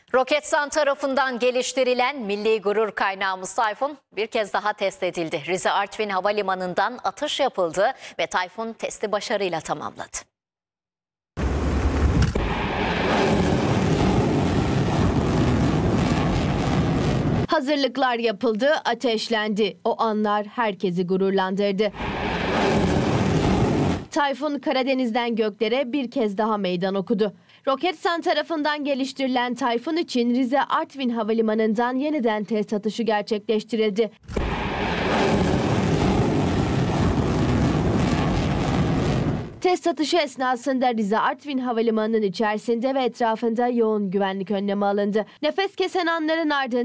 Roketsan tarafından geliştirilen milli gurur kaynağımız Tayfun bir kez daha test edildi. Rize Artvin Havalimanı'ndan atış yapıldı ve Tayfun testi başarıyla tamamladı. Hazırlıklar yapıldı, ateşlendi. O anlar herkesi gururlandırdı. Tayfun Karadeniz'den göklere bir kez daha meydan okudu. Roketsan tarafından geliştirilen Tayfun için Rize Artvin Havalimanı'ndan yeniden test atışı gerçekleştirildi. Test atışı esnasında Rize Artvin Havalimanı'nın içerisinde ve etrafında yoğun güvenlik önlemi alındı. Nefes kesen anların ardından